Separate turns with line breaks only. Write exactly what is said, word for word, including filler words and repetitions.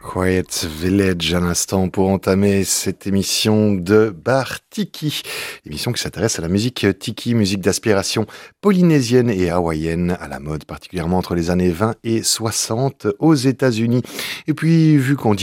Quiet Village à l'instant pour entamer cette émission de Bar Tiki. Émission qui s'intéresse à la musique tiki, musique d'aspiration polynésienne et hawaïenne, à la mode particulièrement entre les années vingt et soixante aux États-Unis. Et puis, vu qu'on dit